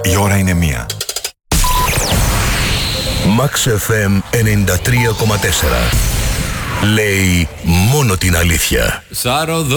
Η ώρα είναι 1. Max FM 93,4. Λέει μόνο την αλήθεια. Σαροδό.